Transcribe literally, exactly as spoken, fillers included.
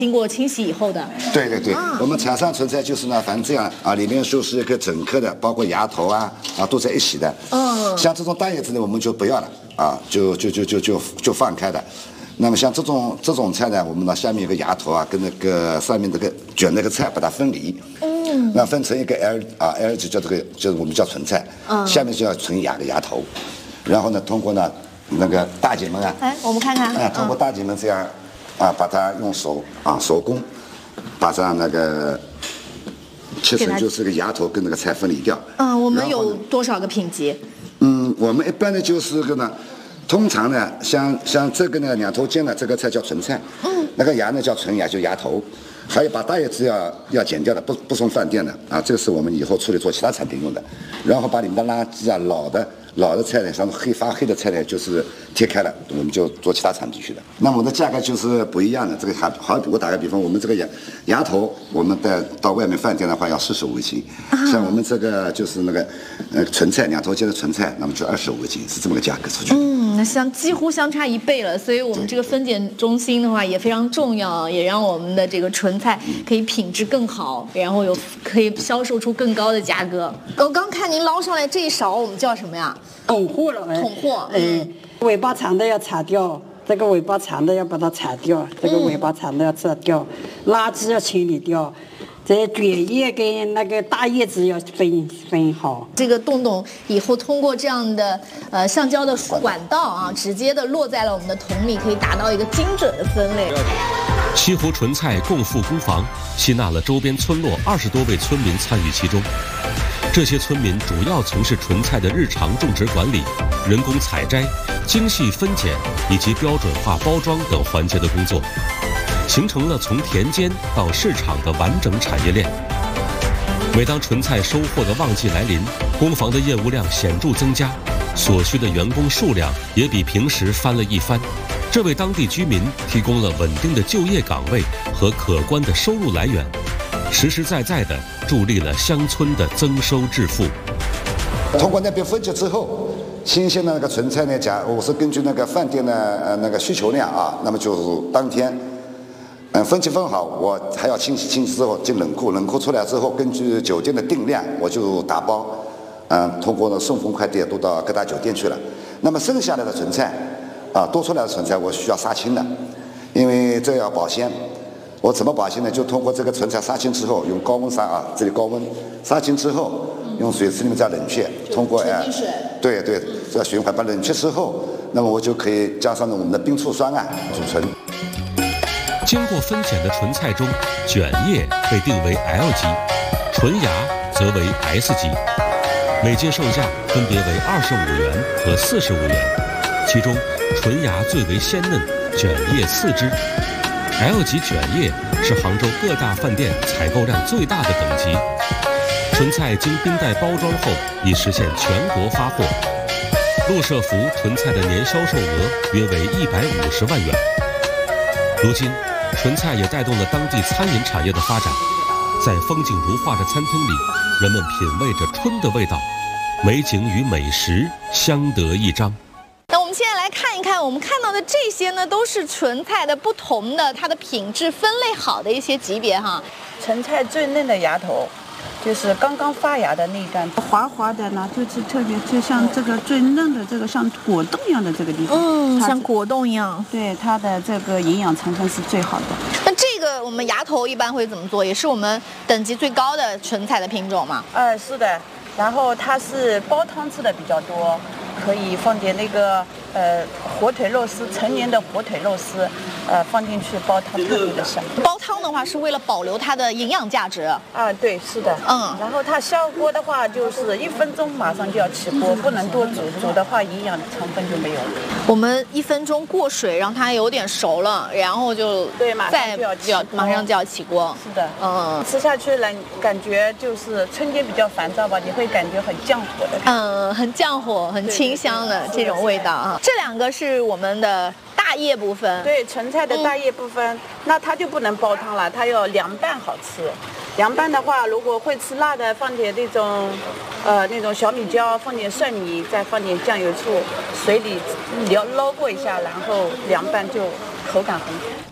经过清洗以后的。 对对对，啊、我们产上纯菜就是呢，反正这样啊，里面就是一个整颗的，包括芽头啊啊都在一起的。嗯，像这种大叶子呢，我们就不要了啊，就就就就就就放开的。那么像这种这种菜呢，我们呢下面有个芽头啊，跟那个上面这个卷那个菜把它分离。嗯，那分成一个 L 啊 L 就叫这个就是我们叫纯菜，嗯，下面就要纯芽的芽头，然后呢通过呢那个大姐们啊， 哎，我们看看， 啊，通过大姐们这样。啊，把它用手啊手工，把这样那个切成就是这个芽头跟那个菜分离掉。 嗯，我们有多少个品级？ 嗯，我们一般的就是个呢，通常呢，像像这个呢两头尖的这个菜叫纯菜，嗯，那个芽呢叫纯芽，就芽头。还有把大叶子要要剪掉的，不不送饭店的啊，这个是我们以后处理做其他产品用的。然后把里面的垃圾啊、老的老的菜呢，像黑发黑的菜呢，就是切开了，我们就做其他产品去的。那么我的价格就是不一样的。这个还好比我打个比方，我们这个芽芽头，我们带到外面饭店的话要四十五一斤，像我们这个就是那个呃纯菜两头尖的纯菜，那么就二十五一斤，是这么个价格出去。 嗯，那相几乎相差一倍了。所以我们这个分拣中心的话也非常重要，也让我们的这个纯菜可以品质更好，然后有可以销售出更高的价格。我刚看您捞上来这一勺，我们叫什么呀？ 捅货了， 捅货。 哎，尾巴长的要铲掉，这个尾巴长的要把它铲掉，这个尾巴长的要铲掉，嗯、垃圾要清理掉。这卷叶跟那个大叶子要分分好。 这个洞洞以后通过这样的呃橡胶的管道啊，直接的落在了我们的桶里，可以达到一个精准的分类。 西湖纯菜共富工坊吸纳了周边村落二十多位村民参与其中。这些村民主要从事纯菜的日常种植管理、人工采摘、精细分拣以及标准化包装等环节的工作，形成了从田间到市场的完整产业链。每当纯菜收获的旺季来临，工坊的业务量显著增加，所需的员工数量也比平时翻了一番。这为当地居民提供了稳定的就业岗位和可观的收入来源，实实在在地助力了乡村的增收致富。 通过那边分解之后，新鲜的那个纯菜呢，假我是根据那个饭店的呃那个需求量啊，那么就是当天，嗯分级分好，我还要清洗清洗之后进冷库，冷库出来之后，根据酒店的定量，我就打包，嗯通过呢顺丰快递都到各大酒店去了。那么剩下来的纯菜。啊，多出来的纯菜我需要杀青的，因为这要保鲜。我怎么保鲜呢？就通过这个纯菜杀青之后，用高温杀啊，这里高温杀青之后，用水池里面再冷却，通过哎，对对，这个循环把冷却之后，那么我就可以加上我们的冰醋酸胺储存。 经过分拣的纯菜中，卷叶被定为 L 级，纯芽则为 S 级，每斤售价分别为二十五元和四十五元，其中。纯芽最为鲜嫩，卷叶次之。L 级卷叶是杭州各大饭店采购量最大的等级。纯菜经冰袋包装后，已实现全国发货。陆社福纯菜的年销售额约为一百五十万元。如今，纯菜也带动了当地餐饮产业的发展。在风景如画的餐厅里，人们品味着春的味道，美景与美食相得益彰。 那我们现在来看一看，我们看到的这些呢，都是纯菜的不同的它的品质分类好的一些级别哈。 纯菜最嫩的芽头，就是刚刚发芽的那一段， 滑滑的呢，就是特别就像这个最嫩的这个像果冻一样的这个地方， 嗯，像果冻一样。 对，它的这个营养成分是最好的。 那这个我们芽头一般会怎么做？也是我们等级最高的纯菜的品种吗？ 呃，是的。然后它是煲汤吃的比较多。可以放点那个呃火腿肉丝，成年的火腿肉丝，呃放进去煲汤特别的香。 煲汤的话是为了保留它的营养价值。 啊，对，是的，嗯。然后它下锅的话，就是一分钟马上就要起锅，不能多煮，煮的话营养成分就没有了。 我们一分钟过水，让它有点熟了，然后就对，马上就要就要马上就要起锅。 是的，嗯，吃下去来感觉就是春天比较烦躁吧，你会感觉很降火的。 嗯，很降火，很清香的这种味道啊。这两个是我们的大叶部分， 对，纯菜的大叶部分，嗯、那它就不能煲汤了，它要凉拌好吃。凉拌的话，如果会吃辣的，放点那种，呃，那种小米椒，放点蒜米，再放点酱油醋，水里捞捞过一下，然后凉拌就口感很好。